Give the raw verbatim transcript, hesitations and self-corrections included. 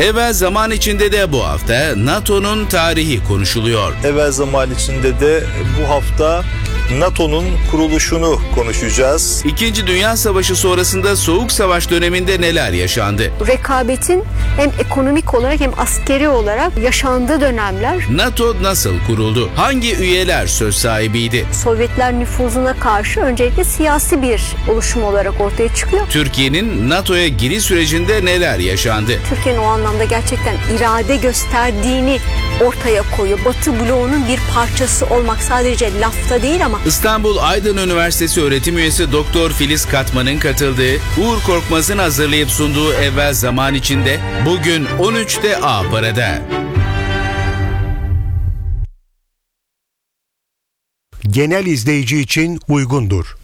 Evvel zaman içinde de bu hafta NATO'nun tarihi konuşuluyor. Evvel zaman içinde de bu hafta NATO'nun kuruluşunu konuşacağız. İkinci Dünya Savaşı sonrasında Soğuk Savaş döneminde neler yaşandı? Rekabetin hem ekonomik olarak hem askeri olarak yaşandığı dönemler. NATO nasıl kuruldu? Hangi üyeler söz sahibiydi? Sovyetler nüfuzuna karşı öncelikle siyasi bir oluşum olarak ortaya çıkıyor. Türkiye'nin NATO'ya giriş sürecinde neler yaşandı? Türkiye'nin o anlamda gerçekten irade gösterdiğini ortaya koyuyor. Batı bloğunun bir parçası olmak sadece lafta değil ama. İstanbul Aydın Üniversitesi öğretim üyesi Doktor Filiz Katman'ın katıldığı, Uğur Korkmaz'ın hazırlayıp sunduğu Evvel Zaman içinde bugün on üçte A Para'da. Genel izleyici için uygundur.